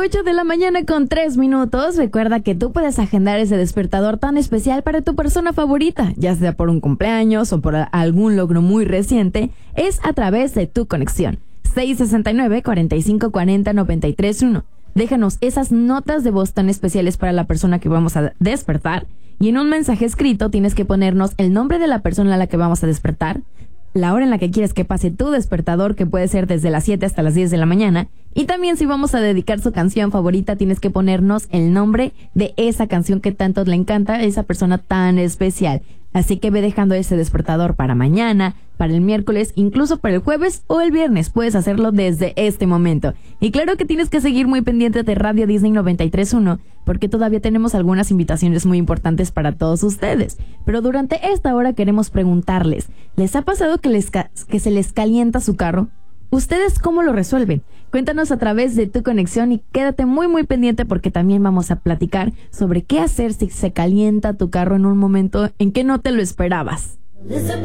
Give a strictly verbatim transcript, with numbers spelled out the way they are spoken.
ocho de la mañana con tres minutos. Recuerda que tú puedes agendar ese despertador tan especial para tu persona favorita, ya sea por un cumpleaños o por algún logro muy reciente. Es a través de Tu Conexión. seis sesenta y nueve, cuarenta y cinco cuarenta, noventa y tres uno. Déjanos esas notas de voz tan especiales para la persona que vamos a despertar. Y en un mensaje escrito tienes que ponernos el nombre de la persona a la que vamos a despertar, la hora en la que quieres que pase tu despertador, que puede ser desde las siete hasta las diez de la mañana. Y también, si vamos a dedicar su canción favorita, tienes que ponernos el nombre de esa canción que tanto le encanta a esa persona tan especial. Así que ve dejando ese despertador para mañana, para el miércoles, incluso para el jueves o el viernes. Puedes hacerlo desde este momento. Y claro que tienes que seguir muy pendiente de Radio Disney noventa y tres punto uno, porque todavía tenemos algunas invitaciones muy importantes para todos ustedes. Pero durante esta hora queremos preguntarles, ¿les ha pasado que, les ca- que se les calienta su carro? ¿Ustedes cómo lo resuelven? Cuéntanos a través de Tu Conexión y quédate muy muy pendiente, porque también vamos a platicar sobre qué hacer si se calienta tu carro en un momento en que no te lo esperabas.